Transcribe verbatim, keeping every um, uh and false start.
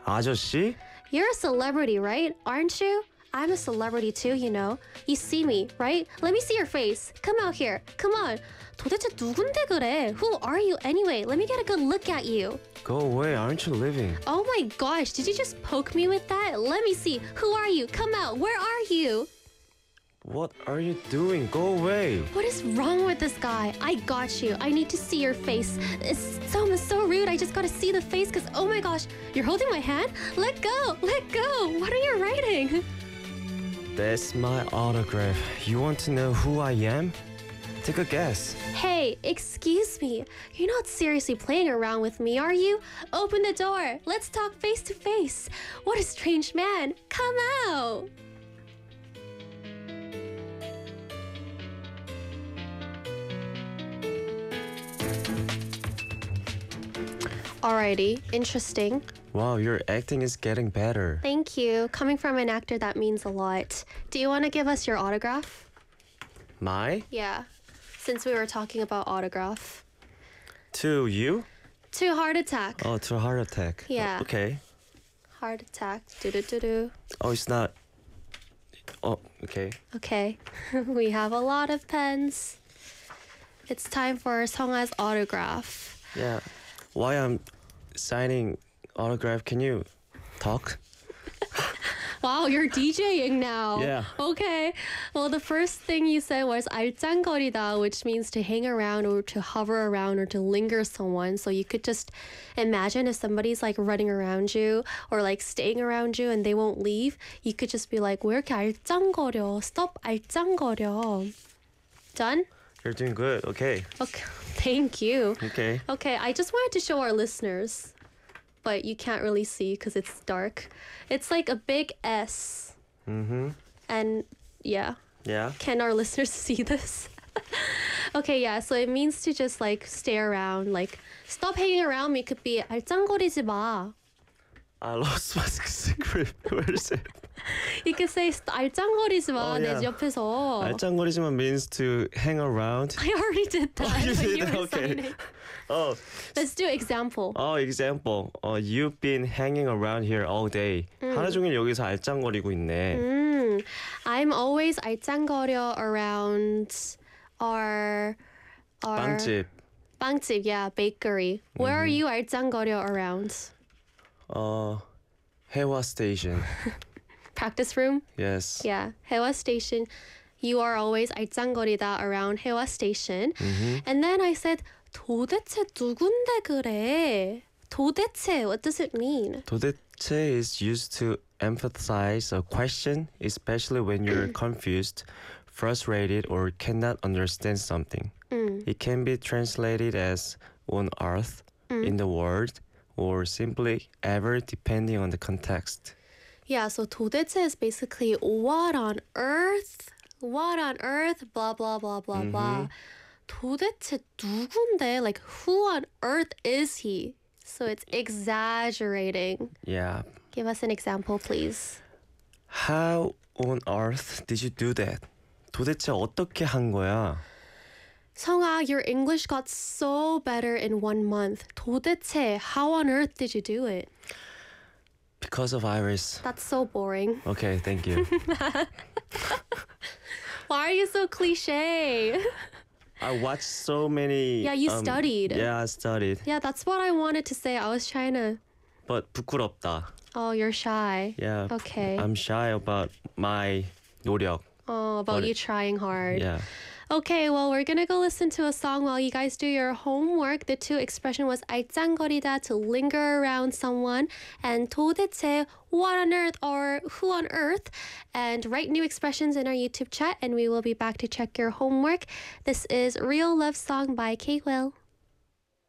아저씨? You're a celebrity, right? Aren't you? I'm a celebrity too, you know. You see me, right? Let me see your face. Come out here. Come on. 도대체 누군데 그래? Who are you anyway? Let me get a good look at you. Go away, aren't you living? Oh my gosh, did you just poke me with that? Let me see. Who are you? Come out. Where are you? What are you doing? Go away. What is wrong with this guy? I got you. I need to see your face. It's so, so rude. I just gotta see the face because, oh my gosh, you're holding my hand? Let go. Let go. What are you writing? That's my autograph. You want to know who I am? Take a guess. Hey, excuse me. You're not seriously playing around with me, are you? Open the door. Let's talk face to face. What a strange man. Come out. Alrighty, interesting. Wow, your acting is getting better. Thank you. Coming from an actor, that means a lot. Do you want to give us your autograph? My? Yeah, since we were talking about autograph. To you? To heart attack. Oh, to a heart attack. Yeah. Oh, okay. Heart attack. Do do do do. Oh, it's not. Oh, okay. Okay. We have a lot of pens. It's time for Songha's autograph. Yeah. While I'm signing autograph, can you talk? Wow, you're DJing now. Yeah. Okay. Well, the first thing you said was 알짱거리다, which means to hang around or to hover around or to linger someone. So you could just imagine if somebody's like running around you or like staying around you and they won't leave, you could just be like, 왜 이렇게 알짱거려? Stop 알짱거려. Done? You're doing good. Okay. Okay. Thank you. Okay. Okay, I just wanted to show our listeners, but you can't really see because it's dark. It's like a big S. Mm-hmm. And yeah, Yeah. can our listeners see this? Okay, yeah, so it means to just like stay around, like stop hanging around me could be 알짱거리지 마. I lost my script. Where is it? You could say 알짱거리지 마, Oh, 내 yeah. 옆에서. 알짱거리지만 means to hang around. I already did that. Oh, you when did? were Okay. signing. Oh, Let's do example. oh, example. Oh, you've been hanging around here all day. 하루 종일 여기서 알짱거리고 있네. Mm, I'm always 알짱거려 around our, our 빵집. 빵집, yeah, bakery. Where are you 알짱거려 around? 어, 해와 station. Practice room? Yes. Yeah, 해와 station. You are always 알짱거리다 around 해와 station. Mm-hmm. And then I said, 도대체 누군데 그래? 도대체, what does it mean? 도대체 is used to emphasize a question, especially when you're confused, frustrated, or cannot understand something. Mm. It can be translated as on earth, Mm. in the world, or simply ever, depending on the context. Yeah, so 도대체 is basically what on earth? What on earth? Blah, blah, blah, blah, blah. 도대체 누군데? Like, who on earth is he? So it's exaggerating. Yeah. Give us an example, please. How on earth did you do that? 도대체 어떻게 한 거야? 성아, your English got so better in one month. 도대체, how on earth did you do it? Because of Iris. That's so boring. Okay, thank you. Why are you so cliche? I watched so many. Yeah, you um, studied. Yeah, I studied. Yeah, that's what I wanted to say. I was trying to... But 부끄럽다. Oh, you're shy. Yeah. Okay. I'm shy about my 노력. Oh, about But- you trying hard. Yeah. Okay, well, we're gonna go listen to a song while you guys do your homework. The two expression was 알짱거리다, to linger around someone, and 도대체, what on earth or who on earth. And write new expressions in our YouTube chat, and we will be back to check your homework. This is Real Love Song by K-Will.